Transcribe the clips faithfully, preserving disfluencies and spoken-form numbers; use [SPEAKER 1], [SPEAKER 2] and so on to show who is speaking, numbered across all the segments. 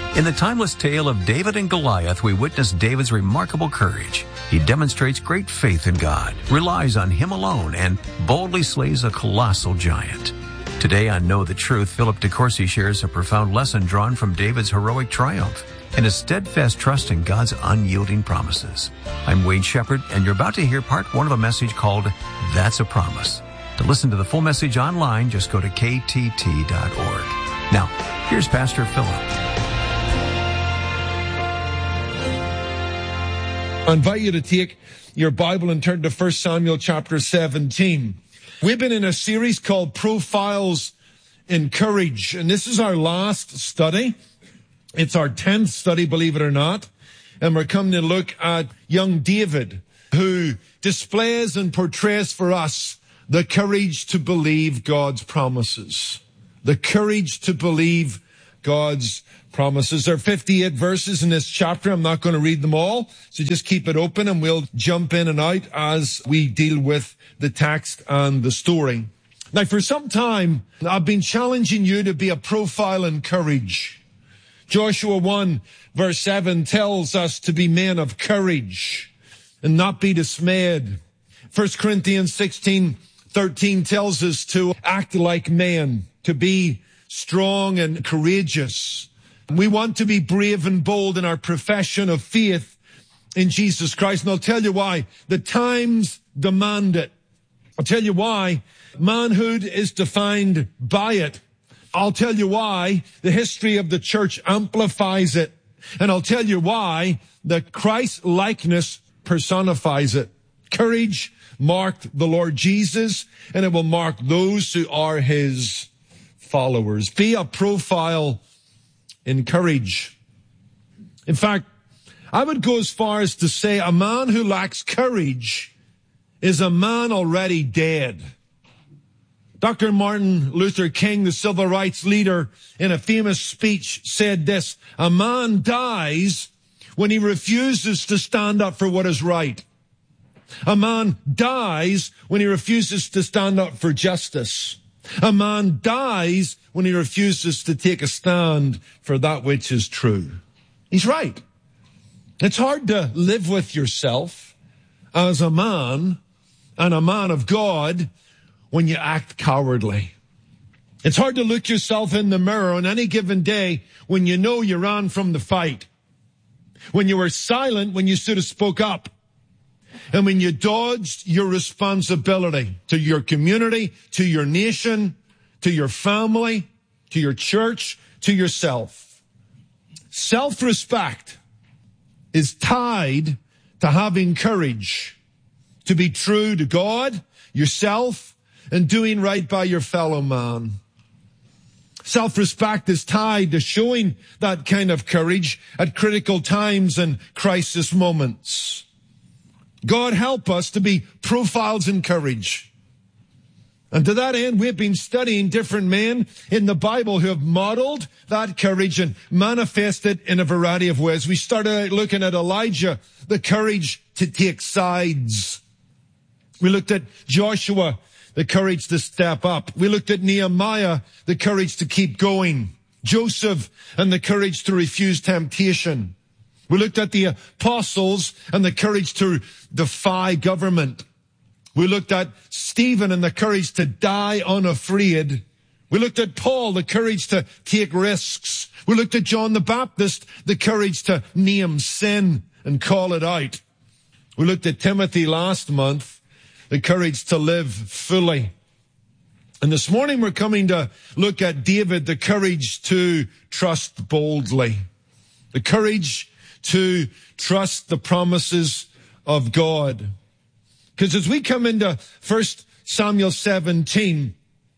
[SPEAKER 1] In the timeless tale of David and Goliath, we witness David's remarkable courage. He demonstrates great faith in God, relies on Him alone, and boldly slays a colossal giant. Today on Know the Truth, Philip DeCourcy shares a profound lesson drawn from David's heroic triumph and his steadfast trust in God's unyielding promises. I'm Wade Shepherd, and you're about to hear part one of a message called That's a Promise. To listen to the full message online, just go to k t t dot org. Now, here's Pastor Philip.
[SPEAKER 2] I invite you to take your Bible and turn to First Samuel chapter seventeen. We've been in a series called Profiles in Courage, and this is our last study. It's our tenth study, believe it or not, and we're coming to look at young David, who displays and portrays for us the courage to believe God's promises. The courage to believe God's promises. There are fifty-eight verses in this chapter. I'm not going to read them all, so just keep it open and we'll jump in and out as we deal with the text and the story. Now, for some time, I've been challenging you to be a profile in courage. Joshua one verse seven tells us to be men of courage and not be dismayed. First Corinthians sixteen thirteen tells us to act like men, to be strong and courageous. We want to be brave and bold in our profession of faith in Jesus Christ. And I'll tell you why. The times demand it. I'll tell you why. Manhood is defined by it. I'll tell you why. The history of the church amplifies it. And I'll tell you why. The Christ likeness personifies it. Courage marked the Lord Jesus, and it will mark those who are His followers. Be a profile in courage. In fact, I would go as far as to say a man who lacks courage is a man already dead. Doctor Martin Luther King, the civil rights leader, in a famous speech said this: a man dies when he refuses to stand up for what is right. A man dies when he refuses to stand up for justice. A man dies when he refuses to take a stand for that which is true. He's right. It's hard to live with yourself as a man and a man of God when you act cowardly. It's hard to look yourself in the mirror on any given day when you know you ran from the fight, when you were silent when you should have spoke up, and when you dodged your responsibility to your community, to your nation, to your family, to your church, to yourself. Self-respect is tied to having courage to be true to God, yourself, and doing right by your fellow man. Self-respect is tied to showing that kind of courage at critical times and crisis moments. God help us to be profiles in courage. And to that end, we've been studying different men in the Bible who have modeled that courage and manifested in a variety of ways. We started out looking at Elijah, the courage to take sides. We looked at Joshua, the courage to step up. We looked at Nehemiah, the courage to keep going. Joseph and the courage to refuse temptation. We looked at the apostles and the courage to defy government. We looked at Stephen and the courage to die unafraid. We looked at Paul, the courage to take risks. We looked at John the Baptist, the courage to name sin and call it out. We looked at Timothy last month, the courage to live fully. And this morning we're coming to look at David, the courage to trust boldly. The courage to trust the promises of God. Because as we come into First Samuel seventeen,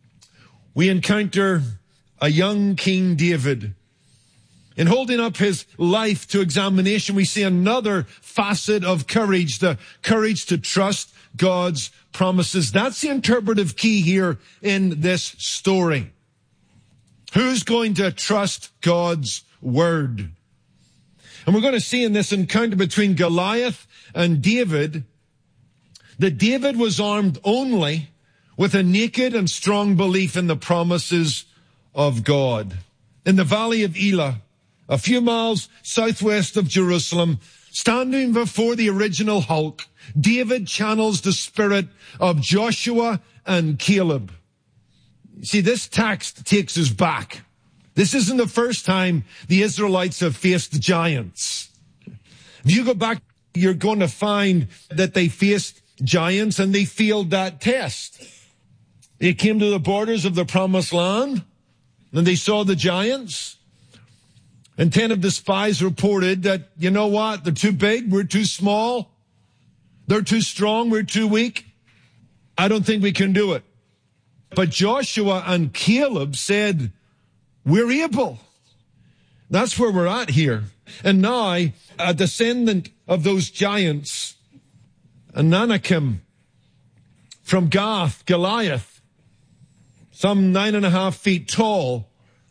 [SPEAKER 2] we encounter a young King David. In holding up his life to examination, we see another facet of courage, the courage to trust God's promises. That's the interpretive key here in this story. Who's going to trust God's word? And we're going to see in this encounter between Goliath and David that David was armed only with a naked and strong belief in the promises of God. In the valley of Elah, a few miles southwest of Jerusalem, standing before the original Hulk, David channels the spirit of Joshua and Caleb. See, this text takes us back. This isn't the first time the Israelites have faced giants. If you go back, you're going to find that they faced giants and they failed that test. They came to the borders of the promised land and they saw the giants. And ten of the spies reported that, you know what, they're too big, we're too small, they're too strong, we're too weak. I don't think we can do it. But Joshua and Caleb said, we're able. That's where we're at here. And now, a descendant of those giants, Anakim from Gath, Goliath, some nine and a half feet tall,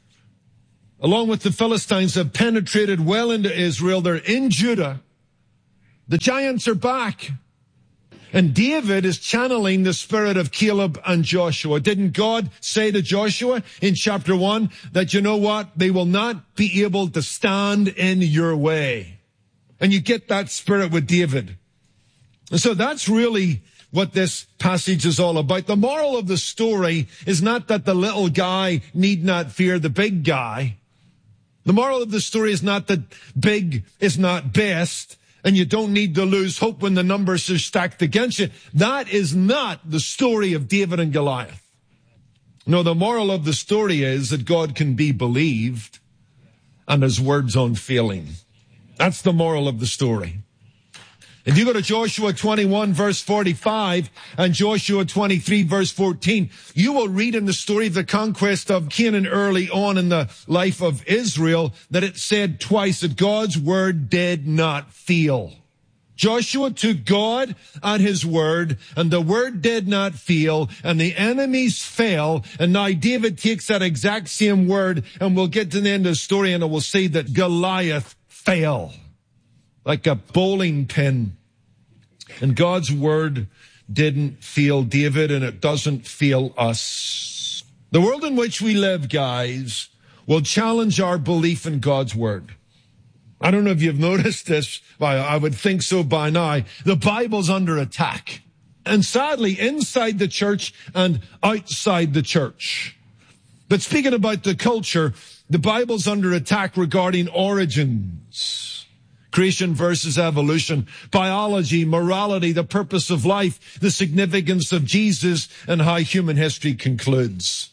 [SPEAKER 2] along with the Philistines, have penetrated well into Israel. They're in Judah. The giants are back. And David is channeling the spirit of Caleb and Joshua. Didn't God say to Joshua in chapter one that, you know what, they will not be able to stand in your way? And you get that spirit with David. And so that's really what this passage is all about. The moral of the story is not that the little guy need not fear the big guy. The moral of the story is not that big is not best and you don't need to lose hope when the numbers are stacked against you. That is not the story of David and Goliath. No, the moral of the story is that God can be believed and his word's unfailing. That's the moral of the story. If you go to Joshua twenty-one, verse forty-five, and Joshua twenty-three, verse fourteen, you will read in the story of the conquest of Canaan early on in the life of Israel that it said twice that God's word did not fail. Joshua took God at his word, and the word did not fail, and the enemies fell, and now David takes that exact same word, and we'll get to the end of the story, and it will say that Goliath fell like a bowling pin. And God's word didn't fail David, and it doesn't fail us. The world in which we live, guys, will challenge our belief in God's word. I don't know if you've noticed this. Well, I would think so by now. The Bible's under attack. And sadly, inside the church and outside the church. But speaking about the culture, the Bible's under attack regarding origins. Creation versus evolution, biology, morality, the purpose of life, the significance of Jesus, and how human history concludes.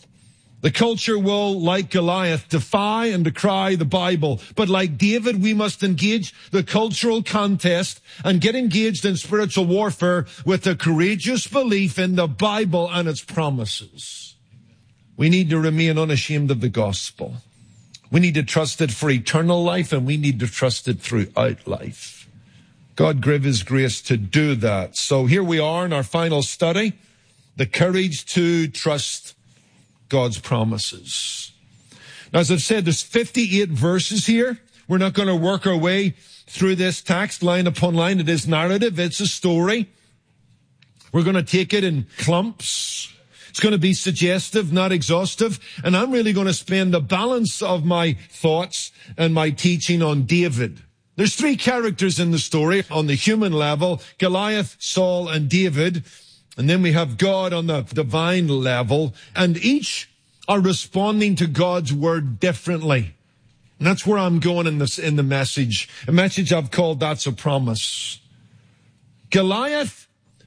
[SPEAKER 2] The culture will, like Goliath, defy and decry the Bible. But like David, we must engage the cultural contest and get engaged in spiritual warfare with a courageous belief in the Bible and its promises. We need to remain unashamed of the gospel. We need to trust it for eternal life, and we need to trust it throughout life. God give his grace to do that. So here we are in our final study, the courage to trust God's promises. Now, as I've said, there's fifty-eight verses here. We're not going to work our way through this text line upon line. It is narrative. It's a story. We're going to take it in clumps. It's going to be suggestive, not exhaustive. And I'm really going to spend the balance of my thoughts and my teaching on David. There's three characters in the story on the human level: Goliath, Saul, and David. And then we have God on the divine level. And each are responding to God's word differently. And that's where I'm going in this, in the message. A message I've called That's a Promise. Goliath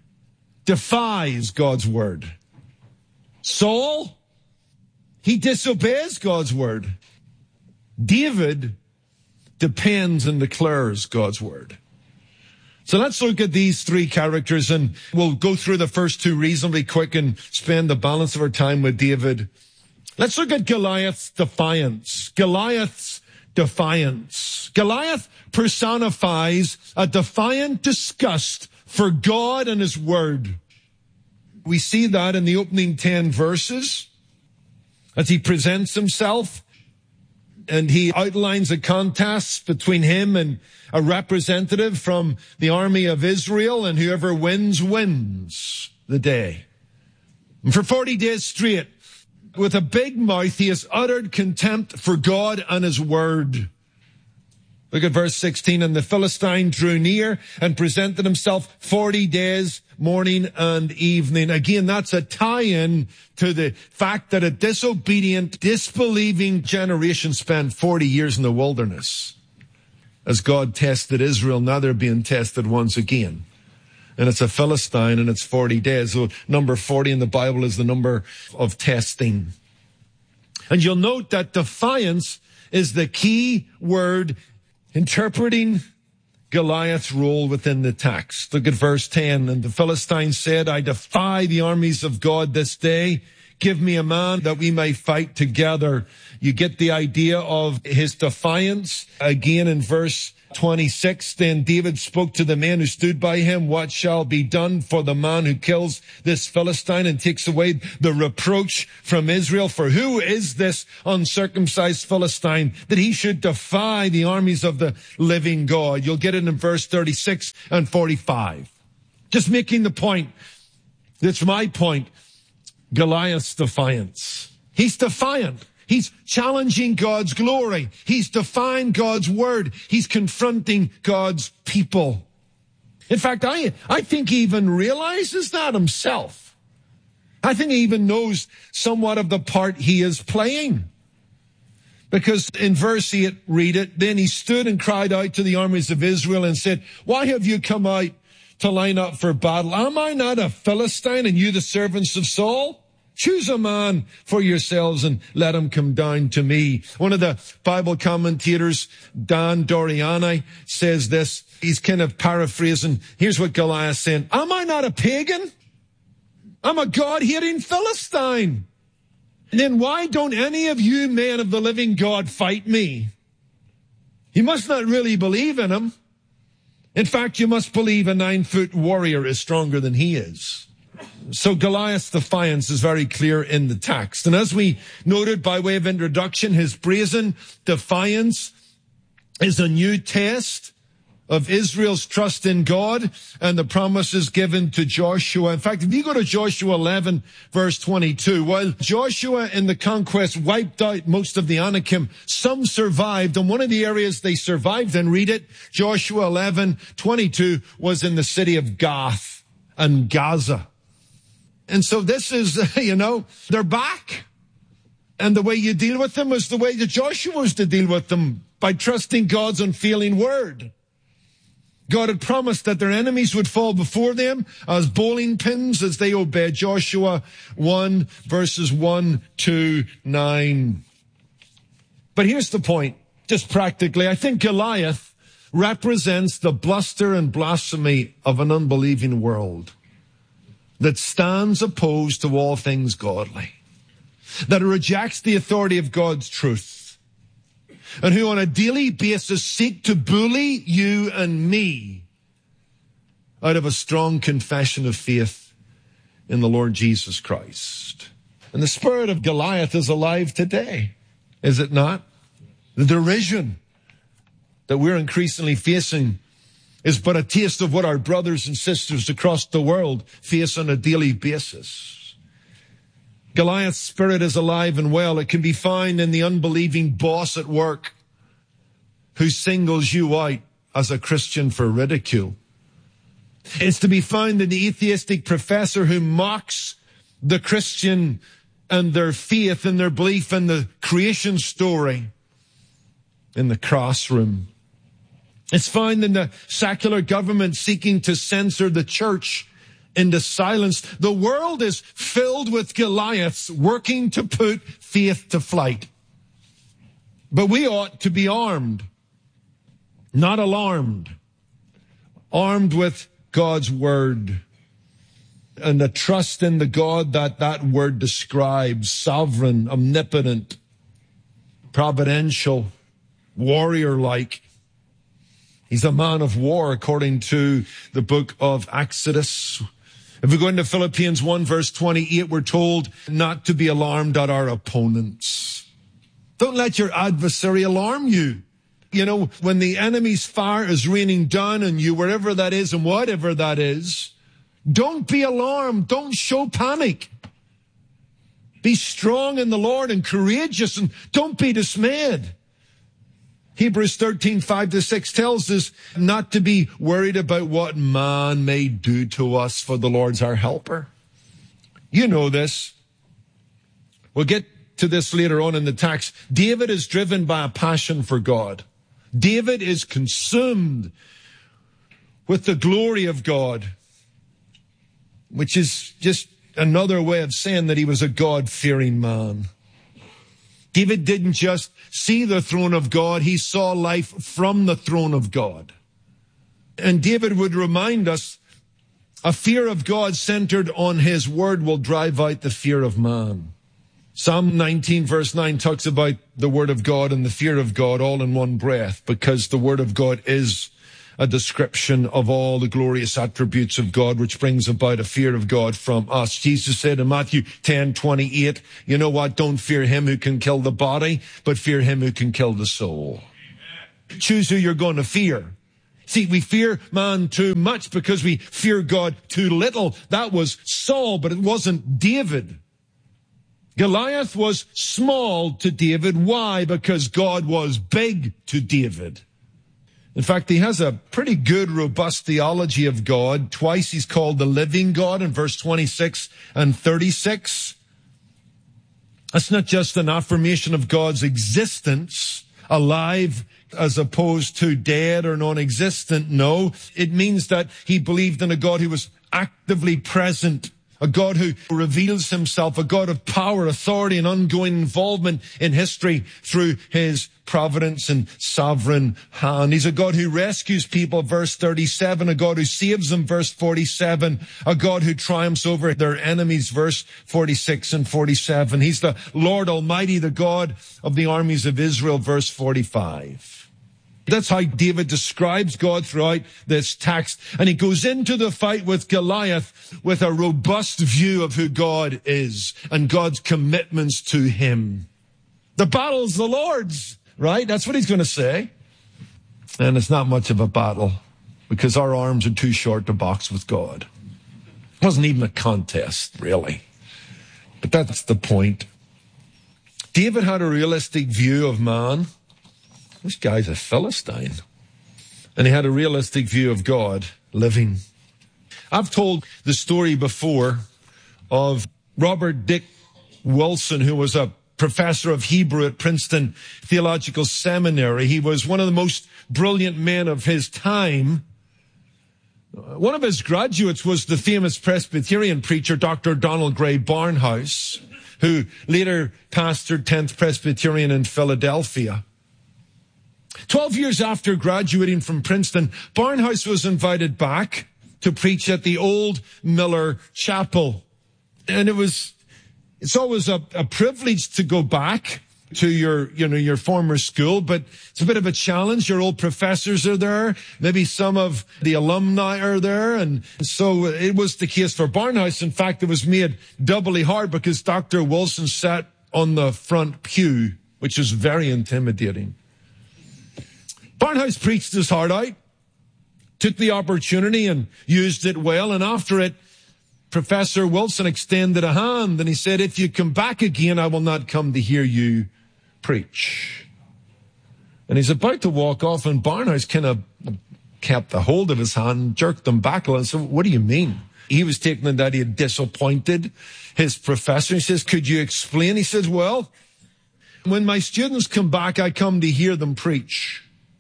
[SPEAKER 2] defies God's word. Saul, he disobeys God's word. David depends and declares God's word. So let's look at these three characters, and we'll go through the first two reasonably quick and spend the balance of our time with David. Let's look at Goliath's defiance. Goliath's defiance. Goliath personifies a defiant disgust for God and his word. We see that in the opening ten verses as he presents himself, and he outlines a contest between him and a representative from the army of Israel, and whoever wins, wins the day. And for forty days straight, with a big mouth, he has uttered contempt for God and his word. Look at verse sixteen. And the Philistine drew near and presented himself forty days, morning and evening. Again, that's a tie-in to the fact that a disobedient, disbelieving generation spent forty years in the wilderness. As God tested Israel, now they're being tested once again. And it's a Philistine and it's forty days. So number forty in the Bible is the number of testing. And you'll note that defiance is the key word interpreting Goliath's role within the text. Look at verse ten. And the Philistine said, I defy the armies of God this day. Give me a man that we may fight together. You get the idea of his defiance. Again in verse twenty-six, then David spoke to the men who stood by him, what shall be done for the man who kills this Philistine and takes away the reproach from Israel? For who is this uncircumcised Philistine that he should defy the armies of the living God? You'll get it in verse thirty-six and forty-five. Just making the point. That's my point. Goliath's defiance. He's defiant. He's challenging God's glory. He's defying God's word. He's confronting God's people. In fact, I, I think he even realizes that himself. I think he even knows somewhat of the part he is playing. Because in verse eight, read it, then he stood and cried out to the armies of Israel and said, why have you come out to line up for battle? Am I not a Philistine and you the servants of Saul? Choose a man for yourselves and let him come down to me. One of the Bible commentators, Dan Doriani, says this. He's kind of paraphrasing. Here's what Goliath's saying. Am I not a pagan? I'm a God-hating Philistine. And then why don't any of you men of the living God fight me? You must not really believe in him. In fact, you must believe a nine-foot warrior is stronger than he is. So Goliath's defiance is very clear in the text. And as we noted by way of introduction, his brazen defiance is a new test of Israel's trust in God and the promises given to Joshua. In fact, if you go to Joshua eleven, verse twenty-two, while Joshua in the conquest wiped out most of the Anakim, some survived. And one of the areas they survived, and read it, Joshua eleven, twenty-two, was in the city of Gath and Gaza. And so this is, you know, they're back. And the way you deal with them is the way that Joshua was to deal with them, by trusting God's unfailing word. God had promised that their enemies would fall before them as bowling pins as they obeyed. Joshua one, verses one to nine. But here's the point, just practically. I think Goliath represents the bluster and blasphemy of an unbelieving world that stands opposed to all things godly, that rejects the authority of God's truth, and who on a daily basis seek to bully you and me out of a strong confession of faith in the Lord Jesus Christ. And the spirit of Goliath is alive today, is it not? The derision that we're increasingly facing is but a taste of what our brothers and sisters across the world face on a daily basis. Goliath's spirit is alive and well. It can be found in the unbelieving boss at work who singles you out as a Christian for ridicule. It's to be found in the atheistic professor who mocks the Christian and their faith and their belief in the creation story in the classroom. It's found in the secular government seeking to censor the church into silence. The world is filled with Goliaths working to put faith to flight. But we ought to be armed, not alarmed, armed with God's word and the trust in the God that that word describes, sovereign, omnipotent, providential, warrior-like. He's a man of war, according to the book of Exodus. If we go into Philippians one, verse twenty-eight, we're told not to be alarmed at our opponents. Don't let your adversary alarm you. You know, when the enemy's fire is raining down on you, wherever that is and whatever that is, don't be alarmed. Don't show panic. Be strong in the Lord and courageous, and don't be dismayed. Hebrews thirteen, five to six tells us not to be worried about what man may do to us, for the Lord's our helper. You know this. We'll get to this later on in the text. David is driven by a passion for God. David is consumed with the glory of God, which is just another way of saying that he was a God-fearing man. David didn't just see the throne of God, he saw life from the throne of God. And David would remind us, a fear of God centered on his word will drive out the fear of man. Psalm nineteen verse nine talks about the word of God and the fear of God all in one breath, because the word of God is a description of all the glorious attributes of God, which brings about a fear of God from us. Jesus said in Matthew ten twenty-eight, you know what? Don't fear him who can kill the body, but fear him who can kill the soul. Amen. Choose who you're going to fear. See, we fear man too much because we fear God too little. That was Saul, but it wasn't David. Goliath was small to David. Why? Because God was big to David. In fact, he has a pretty good, robust theology of God. Twice he's called the living God in verse twenty-six and thirty-six. That's not just an affirmation of God's existence, alive as opposed to dead or non-existent. No, it means that he believed in a God who was actively present, a God who reveals himself, a God of power, authority, and ongoing involvement in history through his providence and sovereign hand. He's a God who rescues people, verse thirty-seven, a God who saves them, verse forty-seven, a God who triumphs over their enemies, verse forty-six and forty-seven. He's the Lord Almighty, the God of the armies of Israel, verse forty-five. That's how David describes God throughout this text. And he goes into the fight with Goliath with a robust view of who God is and God's commitments to him. The battle's the Lord's, right? That's what he's going to say. And it's not much of a battle because our arms are too short to box with God. It wasn't even a contest, really. But that's the point. David had a realistic view of man. This guy's a Philistine. And he had a realistic view of God living. I've told the story before of Robert Dick Wilson, who was a professor of Hebrew at Princeton Theological Seminary. He was one of the most brilliant men of his time. One of his graduates was the famous Presbyterian preacher, Doctor Donald Gray Barnhouse, who later pastored tenth Presbyterian in Philadelphia. Twelve years after graduating from Princeton, Barnhouse was invited back to preach at the old Miller Chapel. And it was, it's always a, a privilege to go back to your, you know, your former school, but it's a bit of a challenge. Your old professors are there. Maybe some of the alumni are there. And so it was the case for Barnhouse. In fact, it was made doubly hard because Doctor Wilson sat on the front pew, which is very intimidating. Barnhouse preached his heart out, took the opportunity and used it well. And after it, Professor Wilson extended a hand and he said, if you come back again, I will not come to hear you preach. And he's about to walk off and Barnhouse kind of kept the hold of his hand, jerked him back a little and said, what do you mean? He was taking it that he had disappointed his professor. He says, could you explain? He says, well, when my students come back, I come to hear them preach.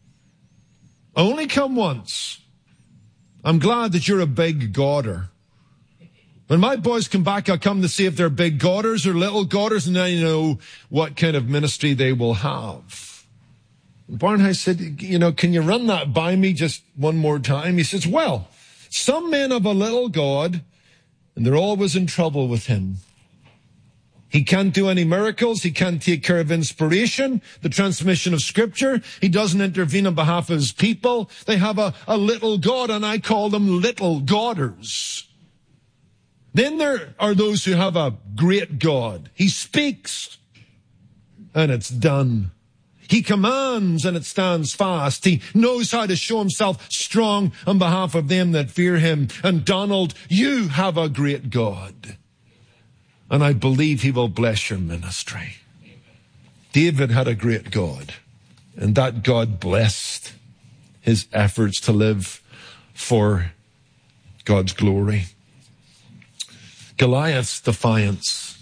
[SPEAKER 2] I only come once. I'm glad that you're a big Godder. When my boys come back, I'll come to see if they're big Godders or little Godders, and I know what kind of ministry they will have. Barnhouse said, you know, can you run that by me just one more time? He says, well, some men have a little God, and they're always in trouble with him. He can't do any miracles. He can't take care of inspiration, the transmission of Scripture. He doesn't intervene on behalf of his people. They have a, a little God, and I call them little Godders. Then there are those who have a great God. He speaks, and it's done. He commands, and it stands fast. He knows how to show himself strong on behalf of them that fear him. And Donald, you have a great God. And I believe he will bless your ministry. David had a great God, and that God blessed his efforts to live for God's glory. Goliath's defiance.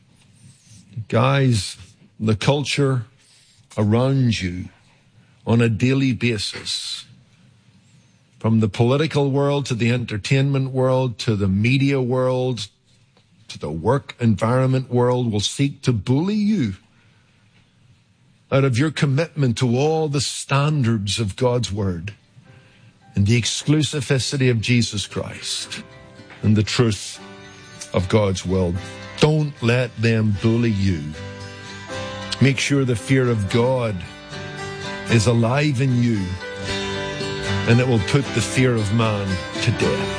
[SPEAKER 2] Guys, the culture around you on a daily basis, from the political world to the entertainment world to the media world to the work environment world, will seek to bully you out of your commitment to all the standards of God's word and the exclusivity of Jesus Christ and the truth of God's will. Don't let them bully you. Make sure the fear of God is alive in you, and it will put the fear of man to death.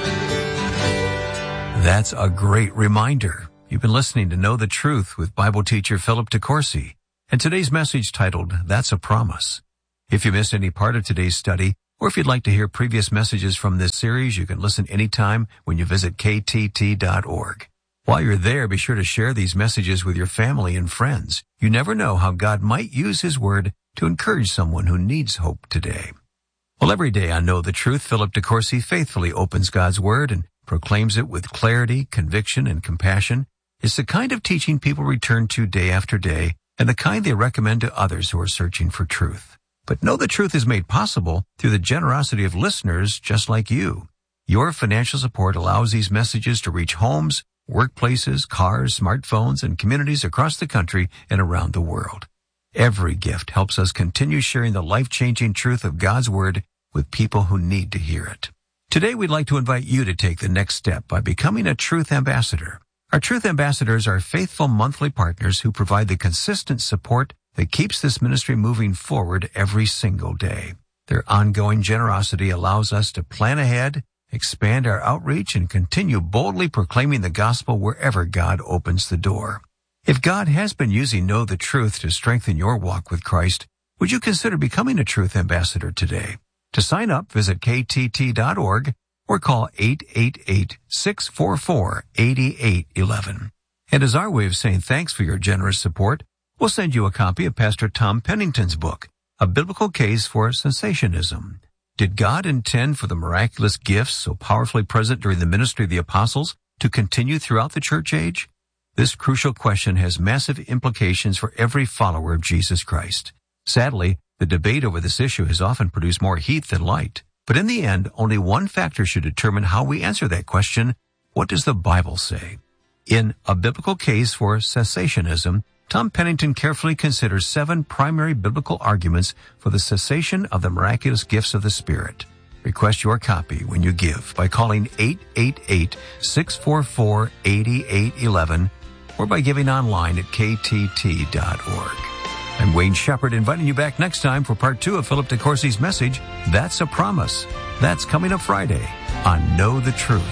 [SPEAKER 1] That's a great reminder. You've been listening to Know the Truth with Bible teacher Philip DeCourcy, and today's message titled, That's a Promise. If you missed any part of today's study, or if you'd like to hear previous messages from this series, you can listen anytime when you visit K T T dot org. While you're there, be sure to share these messages with your family and friends. You never know how God might use His Word to encourage someone who needs hope today. Well, every day on Know the Truth, Philip DeCourcy faithfully opens God's Word and proclaims it with clarity, conviction, and compassion. It's the kind of teaching people return to day after day, and the kind they recommend to others who are searching for truth. But Know the Truth is made possible through the generosity of listeners just like you. Your financial support allows these messages to reach homes, workplaces, cars, smartphones, and communities across the country and around the world. Every gift helps us continue sharing the life-changing truth of God's Word with people who need to hear it. Today, we'd like to invite you to take the next step by becoming a Truth Ambassador. Our Truth Ambassadors are faithful monthly partners who provide the consistent support that keeps this ministry moving forward every single day. Their ongoing generosity allows us to plan ahead, expand our outreach, and continue boldly proclaiming the gospel wherever God opens the door. If God has been using Know the Truth to strengthen your walk with Christ, would you consider becoming a Truth Ambassador today? To sign up, visit K T T dot org or call eight eight eight, six four four, eight eight one one. And as our way of saying thanks for your generous support, we'll send you a copy of Pastor Tom Pennington's book, A Biblical Case for Cessationism. Did God intend for the miraculous gifts so powerfully present during the ministry of the apostles to continue throughout the church age? This crucial question has massive implications for every follower of Jesus Christ. Sadly, the debate over this issue has often produced more heat than light. But in the end, only one factor should determine how we answer that question. What does the Bible say? In A Biblical Case for Cessationism, Tom Pennington carefully considers seven primary biblical arguments for the cessation of the miraculous gifts of the Spirit. Request your copy when you give by calling eight eight eight, six four four, eight eight one one or by giving online at K T T dot org. I'm Wayne Shepherd, inviting you back next time for part two of Philip DeCourcy's message, That's a Promise. That's coming up Friday on Know the Truth.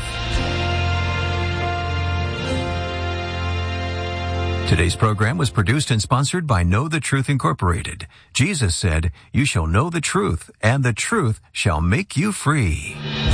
[SPEAKER 1] Today's program was produced and sponsored by Know the Truth Incorporated. Jesus said, "You shall know the truth, and the truth shall make you free."